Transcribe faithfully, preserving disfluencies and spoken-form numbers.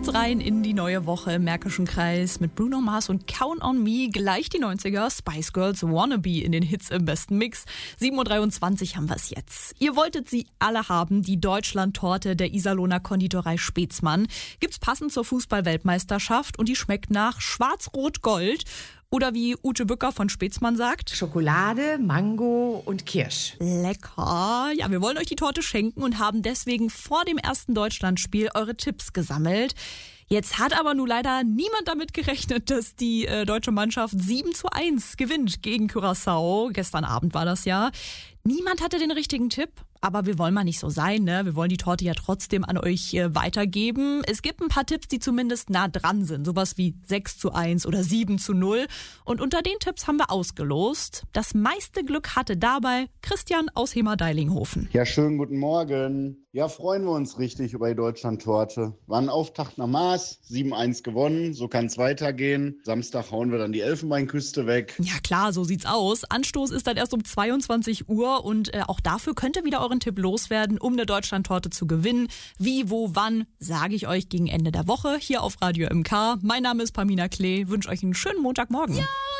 geht's rein in die neue Woche im Märkischen Kreis mit Bruno Mars und Count on Me. Gleich die neunziger, Spice Girls Wannabe in den Hits im besten Mix. sieben Uhr dreiundzwanzig haben wir es jetzt. Ihr wolltet sie alle haben, die Deutschland-Torte der Iserlohner Konditorei Spätzmann. Gibt's passend zur Fußball-Weltmeisterschaft und die schmeckt nach Schwarz-Rot-Gold. Oder wie Ute Bücker von Spätzmann sagt: Schokolade, Mango und Kirsch. Lecker. Ja, wir wollen euch die Torte schenken und haben deswegen vor dem ersten Deutschlandspiel eure Tipps gesammelt. Jetzt hat aber nun leider niemand damit gerechnet, dass die äh, deutsche Mannschaft sieben zu eins gewinnt gegen Curaçao. Gestern Abend war das ja. Niemand hatte den richtigen Tipp. Aber wir wollen mal nicht so sein, ne? Wir wollen die Torte ja trotzdem an euch äh, weitergeben. Es gibt ein paar Tipps, die zumindest nah dran sind. Sowas wie sechs zu eins oder sieben zu null. Und unter den Tipps haben wir ausgelost. Das meiste Glück hatte dabei Christian aus Hemer-Deilinghofen. Ja, schönen guten Morgen. Ja, freuen wir uns richtig über die Deutschland-Torte. War ein Auftakt nach Maß, sieben eins gewonnen, so kann es weitergehen. Samstag hauen wir dann die Elfenbeinküste weg. Ja klar, so sieht's aus. Anstoß ist dann erst um zweiundzwanzig Uhr und äh, auch dafür könnt ihr wieder euren Tipp loswerden, um eine Deutschland-Torte zu gewinnen. Wie, wo, wann, sage ich euch gegen Ende der Woche hier auf Radio M K. Mein Name ist Pamina Klee, wünsche euch einen schönen Montagmorgen. Ja!